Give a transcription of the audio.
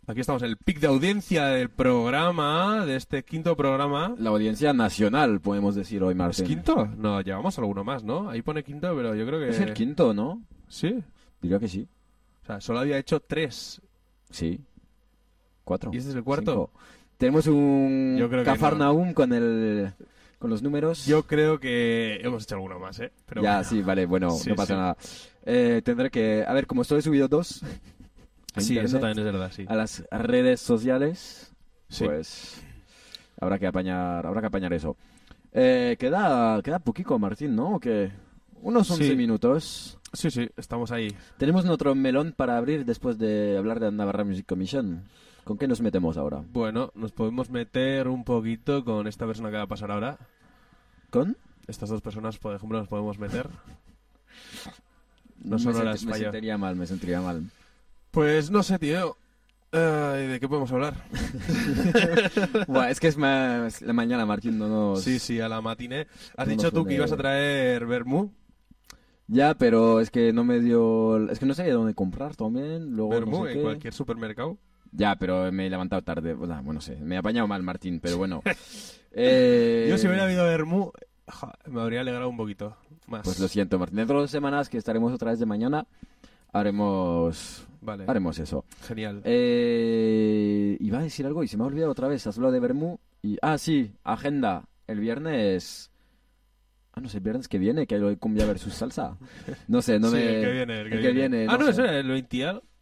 Aquí estamos en el pic de audiencia del programa, de este quinto programa. La audiencia nacional, podemos decir hoy, ¿Es Martín. quinto? No, llevamos alguno más, ¿no? Ahí pone quinto, pero yo creo que... Es el quinto, ¿no? Sí. Diría que sí. O sea, solo había hecho 3. Sí. 4. ¿Y este es el cuarto? 5. Tenemos un Yo creo que Cafarnaum con los números. Yo creo que hemos hecho alguno más, ¿eh? Pero ya, bueno. sí, vale, bueno, Sí, no pasa sí. nada. Tendré que... A ver, como solo he subido 2 a Sí, eso internet, también es verdad, sí. a las redes sociales, Sí. pues habrá que apañar eso. Queda poquito, Martín, ¿no? ¿O qué? Unos 11 Sí. minutos. Sí, sí, estamos ahí. Tenemos otro melón para abrir después de hablar de Navarra Music Commission. ¿Con qué nos metemos ahora? Bueno, nos podemos meter un poquito con esta persona que va a pasar ahora. ¿Con? Estas dos personas, por ejemplo, nos podemos meter. No son horas me fallo. me sentiría mal. Pues no sé, tío. ¿De qué podemos hablar? Buah, es que es más la mañana, Martín, no nos... Sí, sí, a la matiné. Has No dicho nos tú suele- que ibas a traer vermú. Ya, pero es que no me dio... Es que no sabía dónde comprar también, luego Vermú no sé en qué. cualquier supermercado. Ya, pero me he levantado tarde. Bueno, sé, me he apañado mal, Martín, pero bueno. Yo si hubiera habido vermú, me habría alegrado un poquito más. Pues lo siento, Martín. Dentro de 2 semanas que estaremos otra vez de mañana, haremos Vale, eso. genial. Iba a decir algo y se me ha olvidado otra vez. Has hablado de Bermú y... Ah, sí, agenda. El viernes... Ah, no sé, el viernes que viene, que hay lo de Cumbia versus Salsa. No sé, no Sí, me... el que viene, el que viene, Ah, no no, sé. es el 20 al-